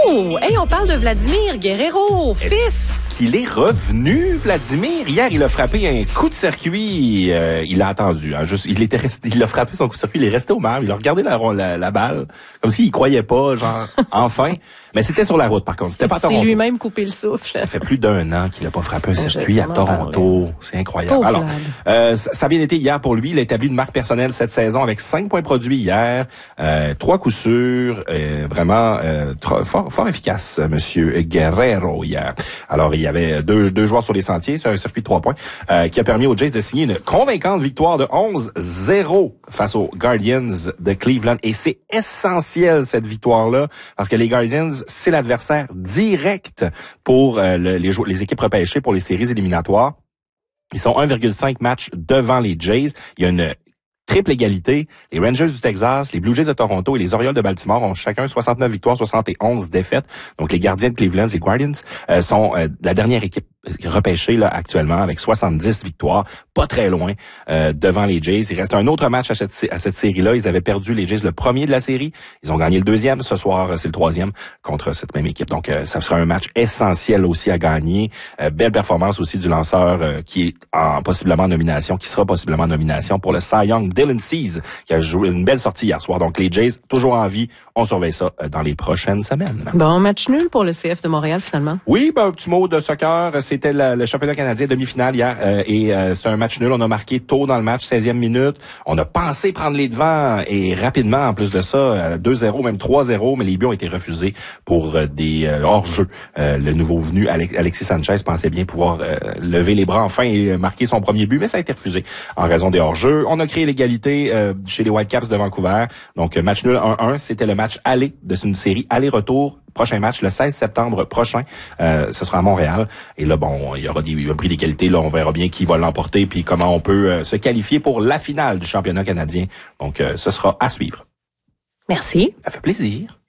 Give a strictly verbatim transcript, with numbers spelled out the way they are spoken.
Oh! Hey, on parle de Vladimir Guerrero, fils! Il est revenu, Vladimir. Hier, il a frappé un coup de circuit. Euh, il a attendu. Hein, juste, il était resté, il a frappé son coup de circuit. Il est resté au marbre. Il a regardé la, la, la balle comme s'il croyait pas, genre enfin. Mais c'était sur la route, par contre. C'était pas à Toronto. C'est lui-même coupé le souffle. Ça fait plus d'un an qu'il a pas frappé un oh, circuit à Toronto. C'est incroyable. Pauvre Alors, euh, ça, ça a bien été hier pour lui. Il a établi une marque personnelle cette saison avec cinq points produits hier, euh, trois coups sûrs, euh, vraiment euh, trop, fort, fort efficace, Monsieur Guerrero hier. Alors, il y avait deux, deux joueurs sur les sentiers, c'est un circuit de trois points, euh, qui a permis aux Jays de signer une convaincante victoire de onze zéro face aux Guardians de Cleveland. Et c'est essentiel, cette victoire-là, parce que les Guardians, c'est l'adversaire direct pour euh, le, les, les équipes repêchées pour les séries éliminatoires. Ils sont un virgule cinq matchs devant les Jays. Il y a une triple égalité. Les Rangers du Texas, les Blue Jays de Toronto et les Orioles de Baltimore ont chacun soixante-neuf victoires, soixante et onze défaites. Donc, les Gardiens de Cleveland, les Guardians, euh, sont euh, la dernière équipe repêchée là actuellement avec soixante-dix victoires, pas très loin euh, devant les Jays. Il reste un autre match à cette, à cette série-là. Ils avaient perdu les Jays le premier de la série. Ils ont gagné le deuxième. Ce soir, c'est le troisième contre cette même équipe. Donc, euh, ça sera un match essentiel aussi à gagner. Euh, belle performance aussi du lanceur euh, qui est en possiblement nomination, qui sera possiblement en nomination pour le Cy Young, Dylan Cease, qui a joué une belle sortie hier soir. Donc, les Jays, toujours en vie. On surveille ça dans les prochaines semaines. Bon, match nul pour le C F de Montréal, finalement. Oui, ben, un petit mot de soccer. C'était le, le championnat canadien demi-finale hier. Euh, et euh, c'est un match nul. On a marqué tôt dans le match, seizième minute. On a pensé prendre les devants et rapidement, en plus de ça, deux zéro, même trois zéro. Mais les buts ont été refusés pour euh, des euh, hors-jeu. Euh, le nouveau venu, Alex, Alexis Sanchez, pensait bien pouvoir euh, lever les bras enfin et marquer son premier but. Mais ça a été refusé en raison des hors-jeux. On a créé l'égalité euh, chez les Whitecaps de Vancouver. Donc, match nul un un. C'était le match aller de une série aller-retour. Prochain match, le seize septembre prochain, euh, ce sera à Montréal. Et là, bon, il y aura des, un prix d'égalité. Là, on verra bien qui va l'emporter puis comment on peut euh, se qualifier pour la finale du championnat canadien. Donc, euh, ce sera à suivre. Merci. Ça fait plaisir.